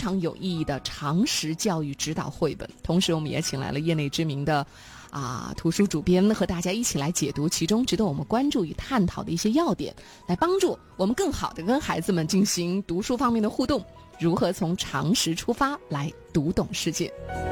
常有意义的常识教育指导绘本。同时我们也请来了业内知名的图书主编，和大家一起来解读其中值得我们关注与探讨的一些要点，来帮助我们更好的跟孩子们进行读书方面的互动，如何从常识出发来读懂世界。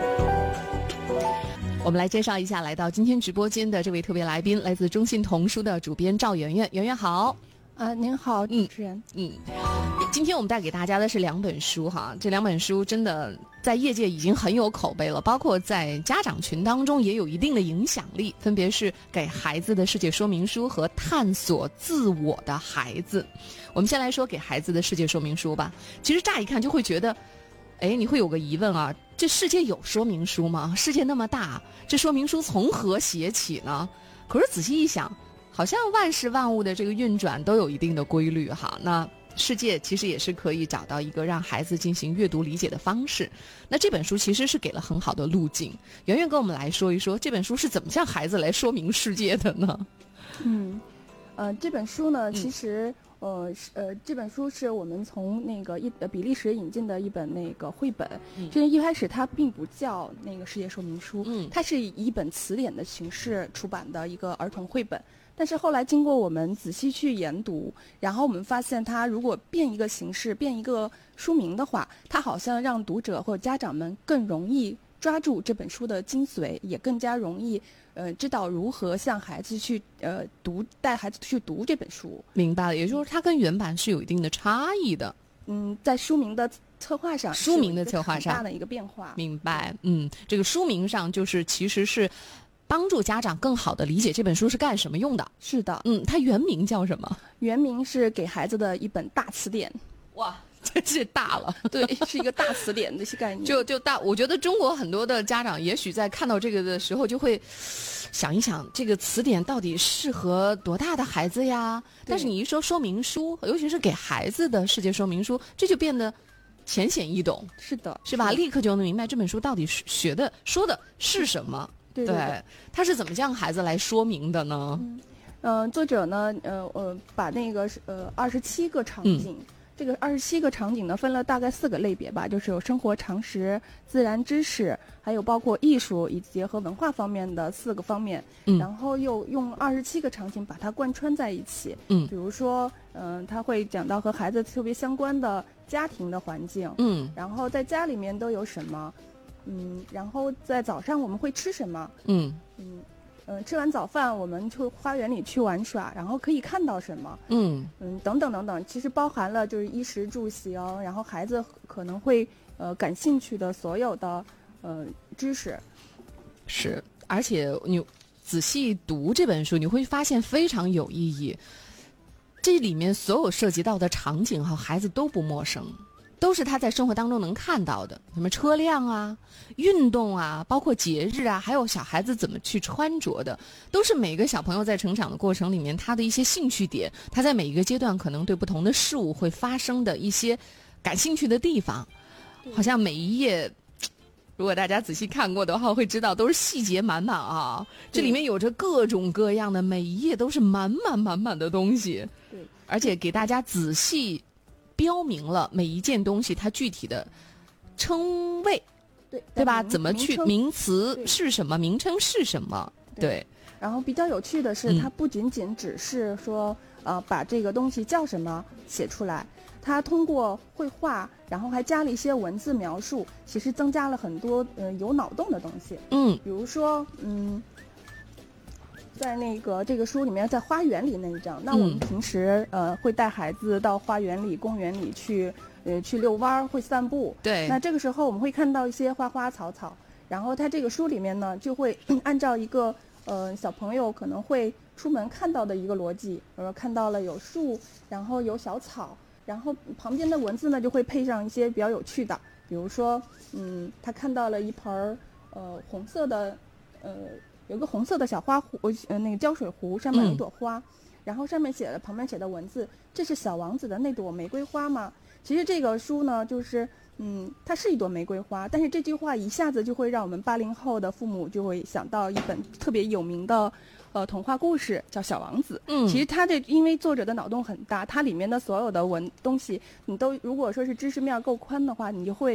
我们来介绍一下来到今天直播间的这位特别来宾，来自中信童书的主编赵媛媛。媛媛好。 您好，主持人。 今天我们带给大家的是2本书哈，这2本书真的在业界已经很有口碑了，包括在家长群当中也有一定的影响力，分别是给孩子的世界说明书和探索自我的孩子。我们先来说给孩子的世界说明书吧。其实乍一看就会觉得你会有个疑问啊，这世界有说明书吗？世界那么大，这说明书从何写起呢？可是仔细一想，好像万事万物的这个运转都有一定的规律哈。那世界其实也是可以找到一个让孩子进行阅读理解的方式。那这本书其实是给了很好的路径。媛媛跟我们来说一说，这本书是怎么向孩子来说明世界的呢？ 这本书呢，其实这本书是我们从那个比利时引进的一本那个绘本。其实一开始它并不叫那个世界说明书，它是以一本词典的形式出版的一个儿童绘本。但是后来经过我们仔细去研读，然后我们发现它如果变一个形式，变一个书名的话，它好像让读者或者家长们更容易抓住这本书的精髓，也更加容易知道如何向孩子去带孩子去读这本书。 明白了，也就是它跟原版是有一定的差异的。 在书名的策划上，大的一个变化。 明白。这个书名上就是其实是帮助家长更好的理解这本书是干什么用的。 是的。 它原名叫什么？ 原名是给孩子的一本大词典。 哇，这是大了。 对，是一个大词典的概念。 就大，我觉得中国很多的家长也许在看到这个的时候就会想一想，这个词典到底适合多大的孩子呀？但是你一说说明书，尤其是给孩子的世界说明书，这就变得浅显易懂。 是的， 是吧？立刻就能明白这本书到底说的是什么。 对， 他是怎么向孩子来说明的呢？ 作者呢，把那个27个场景，这个27个场景呢，分了大概4个类别吧，就是有生活常识、自然知识，还有包括艺术以及和文化方面的4个方面。然后又用27个场景把它贯穿在一起。比如说，他会讲到和孩子特别相关的家庭的环境。然后在家里面都有什么？然后在早上我们会吃什么？吃完早饭我们去花园里去玩耍，然后可以看到什么？等等等等，其实包含了就是衣食住行，然后孩子可能会感兴趣的所有的知识。 是，而且你仔细读这本书，你会发现非常有意义。这里面所有涉及到的场景和孩子都不陌生，都是他在生活当中能看到的，什么车辆啊、运动啊，包括节日啊，还有小孩子怎么去穿着的，都是每个小朋友在成长的过程里面他的一些兴趣点，他在每一个阶段可能对不同的事物会发生的一些感兴趣的地方。好像每一页如果大家仔细看过的话会知道都是细节满满啊，这里面有着各种各样的，每一页都是满满的东西。 对， 而且给大家仔细标明了每一件东西它具体的称谓，对吧？怎么去名词是什么，名称是什么？对。 然后比较有趣的是，它不仅仅只是说把这个东西叫什么写出来，它通过绘画，然后还加了一些文字描述，其实增加了很多有脑洞的东西。比如说在那个这个书里面，在花园里那一章，那我们平时会带孩子到花园里、公园里去遛弯，会散步。 对。 那这个时候我们会看到一些花花草草，然后它这个书里面呢，就会按照一个小朋友可能会出门看到的一个逻辑，比如说看到了有树，然后有小草，然后旁边的文字呢就会配上一些比较有趣的，比如说他看到了一盆红色的有个红色的小花壶，那个胶水壶上面有一朵花，然后上面旁边写的文字，这是小王子的那朵玫瑰花吗？其实这个书呢，就是它是一朵玫瑰花，但是这句话一下子就会让我们80后的父母就会想到一本特别有名的童话故事，叫《小王子》。其实它因为作者的脑洞很大，它里面的所有的东西，你都如果说是知识面够宽的话，你就会